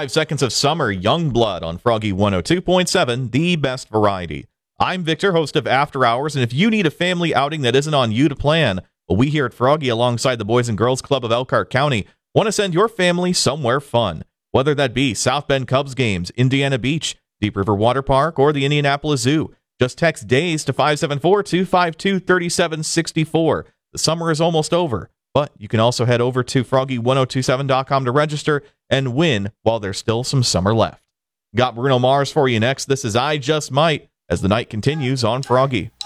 5 seconds of summer, Youngblood on Froggy 102.7, the best variety. I'm Victor, host of After Hours, and if you need a family outing that isn't on you to plan, well, we here at Froggy, alongside the Boys and Girls Club of Elkhart County, want to send your family somewhere fun. Whether that be South Bend Cubs games, Indiana Beach, Deep River Water Park, or the Indianapolis Zoo. Just text DAYS to 574-252-3764. The summer is almost over, but you can also head over to froggy1027.com to register and win while there's still some summer left. Got Bruno Mars for you next. This is I Just Might as the night continues on Froggy.